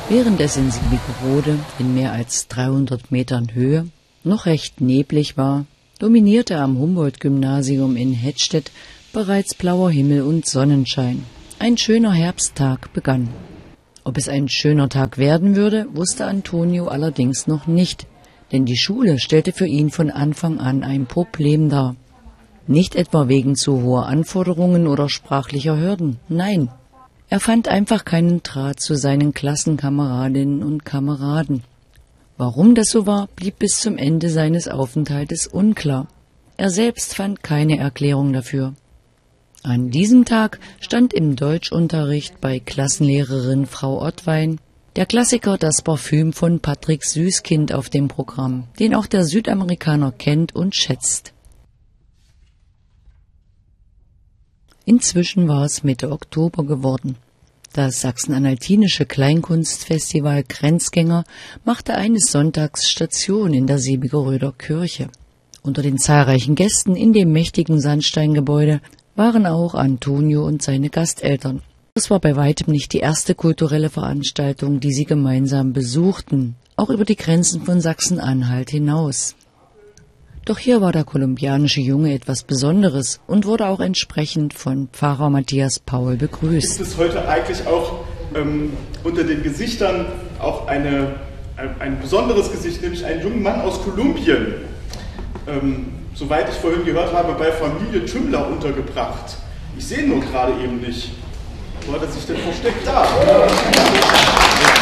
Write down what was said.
Während es in Siebenbürode in mehr als 300 Metern Höhe noch recht neblig war, dominierte am Humboldt-Gymnasium in Hettstedt bereits blauer Himmel und Sonnenschein. Ein schöner Herbsttag begann. Ob es ein schöner Tag werden würde, wusste Antonio allerdings noch nicht, denn die Schule stellte für ihn von Anfang an ein Problem dar. Nicht etwa wegen zu hoher Anforderungen oder sprachlicher Hürden, nein. Er fand einfach keinen Draht zu seinen Klassenkameradinnen und Kameraden. Warum das so war, blieb bis zum Ende seines Aufenthaltes unklar. Er selbst fand keine Erklärung dafür. An diesem Tag stand im Deutschunterricht bei Klassenlehrerin Frau Ottwein der Klassiker Das Parfüm von Patrick Süßkind auf dem Programm, den auch der Südamerikaner kennt und schätzt. Inzwischen war es Mitte Oktober geworden. Das Sachsen-Anhaltinische Kleinkunstfestival Grenzgänger machte eines Sonntags Station in der Siebengeröder Kirche. Unter den zahlreichen Gästen in dem mächtigen Sandsteingebäude waren auch Antonio und seine Gasteltern. Es war bei weitem nicht die erste kulturelle Veranstaltung, die sie gemeinsam besuchten, auch über die Grenzen von Sachsen-Anhalt hinaus. Doch hier war der kolumbianische Junge etwas Besonderes und wurde auch entsprechend von Pfarrer Matthias Paul begrüßt. Gibt es heute eigentlich auch unter den Gesichtern auch ein besonderes Gesicht, nämlich einen jungen Mann aus Kolumbien, soweit ich vorhin gehört habe, bei Familie Tümmler untergebracht. Ich sehe ihn nur gerade eben nicht. Wo hat er sich denn versteckt? Da!